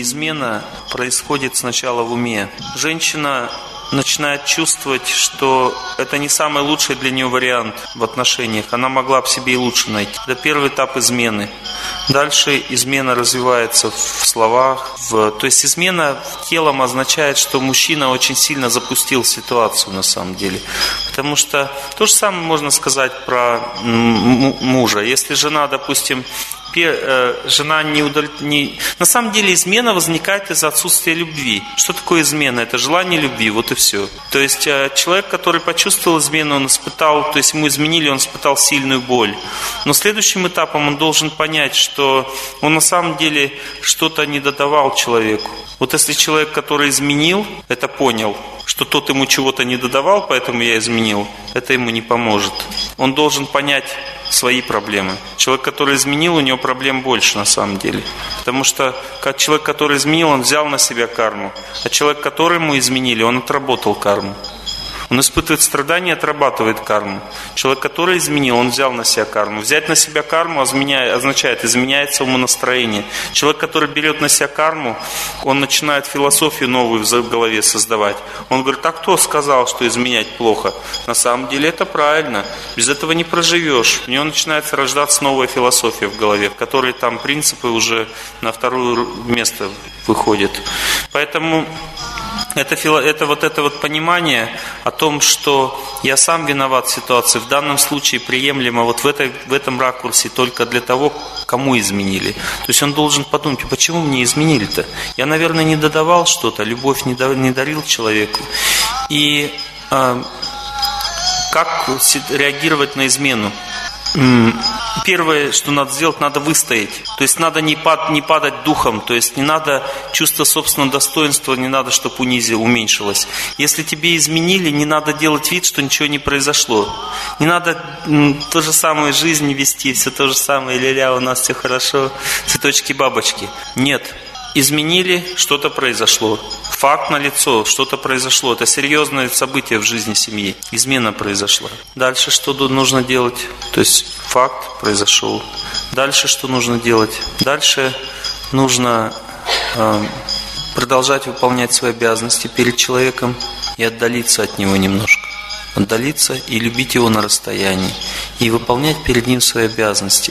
измена происходит сначала в уме. Женщина начинает чувствовать, что это не самый лучший для нее вариант в отношениях. Она могла бы себе и лучше найти. Это первый этап измены. Дальше измена развивается в словах. То есть измена телом означает, что мужчина очень сильно запустил ситуацию на самом деле. Потому что то же самое можно сказать про мужа. Если жена, допустим, жена на самом деле измена возникает из-за отсутствия любви. Что такое измена? Это желание любви, вот и все. То есть человек, который почувствовал измену, он испытал, то есть ему изменили, он испытал сильную боль. Но следующим этапом он должен понять, что он на самом деле что-то не додавал человеку. Вот если человек, который изменил, это понял, что тот ему чего-то не додавал, поэтому я изменил, это ему не поможет. Он должен понять свои проблемы. Человек, который изменил, у него проблем больше на самом деле. Потому что человек, который изменил, он взял на себя карму. А человек, которому изменили, он отработал карму. Он испытывает страдания, отрабатывает карму. Человек, который изменил, он взял на себя карму. Взять на себя карму означает, изменяется умонастроение. Человек, который берет на себя карму, он начинает философию новую в голове создавать. Он говорит, а кто сказал, что изменять плохо? На самом деле это правильно. Без этого не проживешь. У него начинается рождаться новая философия в голове, в которой там принципы уже на второе место выходят. Поэтому это понимание о том, что я сам виноват в ситуации, в данном случае приемлемо вот в этом ракурсе только для того, кому изменили. То есть он должен подумать, почему мне изменили-то? Я, наверное, не додавал что-то, любовь не дарил человеку. И как реагировать на измену? Первое, что надо сделать, надо выстоять. То есть надо не падать духом. То есть не надо чувство собственного достоинства, не надо, чтобы уменьшилось. Если тебе изменили, не надо делать вид, что ничего не произошло. Не надо то же самое жизнь вести, все то же самое, ля-ля, у нас все хорошо, цветочки-бабочки. Нет. Изменили, что-то произошло. Факт налицо, что-то произошло. Это серьезное событие в жизни семьи. Измена произошла. Дальше что нужно делать? То есть факт произошел. Дальше что нужно делать? Дальше нужно продолжать выполнять свои обязанности перед человеком и отдалиться от него немножко. Отдалиться и любить его на расстоянии. И выполнять перед ним свои обязанности.